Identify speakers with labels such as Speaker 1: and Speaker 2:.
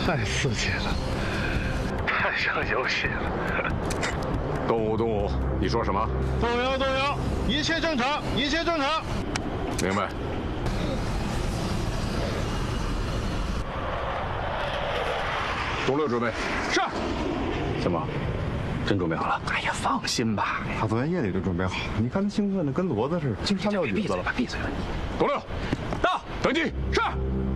Speaker 1: 太刺激了，太像游戏了。
Speaker 2: 动物，你说什么？
Speaker 1: 动摇，一切正常，一切正常。
Speaker 2: 明白。动6准备。
Speaker 3: 是。
Speaker 2: 怎么，真准备好了？
Speaker 3: 哎呀，放心吧，
Speaker 4: 他昨天夜里就准备好，你看他兴奋的跟骡子似的，经常撂蹶子了。
Speaker 3: 闭嘴吧！
Speaker 2: 动6，
Speaker 3: 到，
Speaker 2: 等机。
Speaker 3: 是。